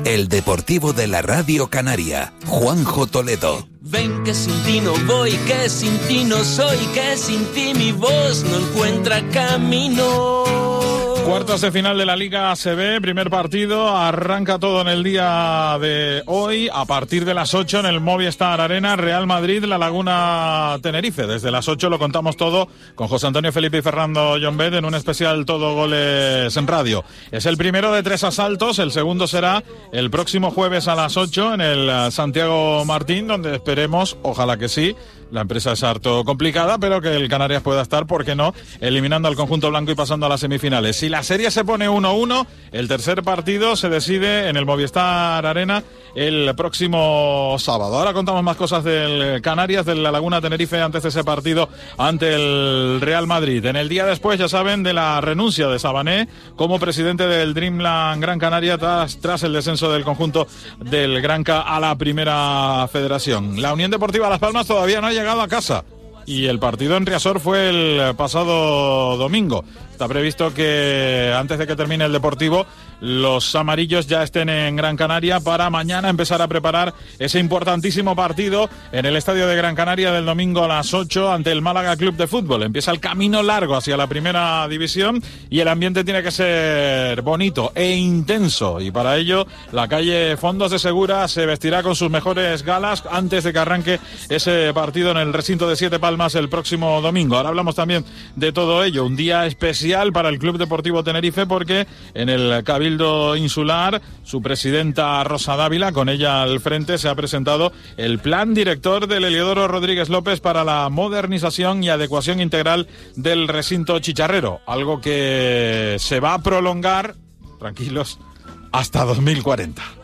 El deportivo de la Radio Canaria, Juanjo Toledo. Ven que sin ti no voy, que sin ti no soy, que sin ti mi voz no encuentra camino. Cuartos de final de la Liga ACB, primer partido, arranca todo en el día de hoy, a partir de las 8 en el Movistar Arena, Real Madrid, La Laguna, Tenerife. Desde las 8 lo contamos todo con José Antonio Felipe y Fernando Llombet en un especial Todo Goles en Radio. Es el primero de 3 asaltos, el segundo será el próximo jueves a las 8 en el Santiago Martín, donde esperemos, ojalá que sí, la empresa es harto complicada, pero que el Canarias pueda estar, ¿por qué no?, eliminando al conjunto blanco y pasando a las semifinales. Si la serie se pone 1-1, el tercer partido se decide en el Movistar Arena el próximo sábado. Ahora contamos más cosas del Canarias, de La Laguna Tenerife, antes de ese partido ante el Real Madrid. En el día después, ya saben, de la renuncia de Sabané como presidente del Dreamland Gran Canaria tras el descenso del conjunto del Granca a la Primera Federación. La Unión Deportiva Las Palmas todavía no ha llegado a casa y el partido en Riazor fue el pasado domingo. Está previsto que antes de que termine el Deportivo, los amarillos ya estén en Gran Canaria para mañana empezar a preparar ese importantísimo partido en el Estadio de Gran Canaria del domingo a las 8 ante el Málaga Club de Fútbol. Empieza el camino largo hacia la Primera División y el ambiente tiene que ser bonito e intenso. Y para ello, la calle Fondos de Segura se vestirá con sus mejores galas antes de que arranque ese partido en el recinto de Siete Palmas el próximo domingo. Ahora hablamos también de todo ello. Un día especial para el Club Deportivo Tenerife porque en el Cabildo Insular su presidenta Rosa Dávila, con ella al frente, se ha presentado el plan director del Heliodoro Rodríguez López para la modernización y adecuación integral del recinto chicharrero, algo que se va a prolongar, tranquilos, hasta 2040.